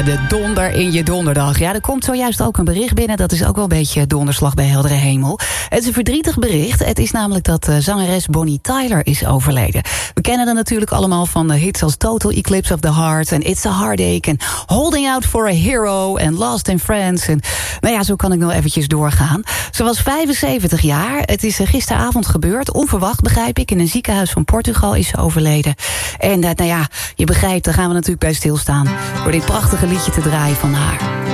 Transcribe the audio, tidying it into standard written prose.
de donder in je donderdag. Ja, er komt zojuist ook een bericht binnen. Dat is ook wel een beetje donderslag bij heldere hemel. Het is een verdrietig bericht. Het is namelijk dat zangeres Bonnie Tyler is overleden. We kennen haar natuurlijk allemaal van hits als Total Eclipse of the Heart en It's a Heartache en Holding Out for a Hero en Lost in Friends. En nou ja, zo kan ik nog eventjes doorgaan. Ze was 75 jaar. Het is gisteravond gebeurd. Onverwacht, begrijp ik. In een ziekenhuis van Portugal is ze overleden. En nou ja, je begrijpt, daar gaan we natuurlijk bij stilstaan. Door dit prachtige liedje te draaien van haar.